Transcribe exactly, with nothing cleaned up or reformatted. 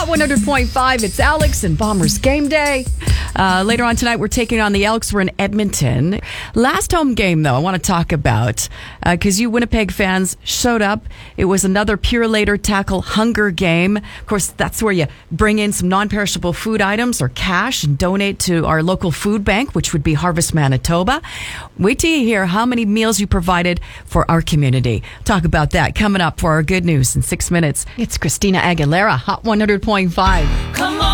Hot one hundred point five, it's Alex and Bombers Game Day. Uh, later on tonight, we're taking on the Elks. We're in Edmonton. Last home game, though, I want to talk about, because uh, you Winnipeg fans showed up. It was another Purolator Tackle Hunger game. Of course, that's where you bring in some non-perishable food items or cash and donate to our local food bank, which would be Harvest Manitoba. Wait till you hear how many meals you provided for our community. Talk about that coming up for our good news in six minutes. It's Christina Aguilera, Hot one hundred point five. Come on.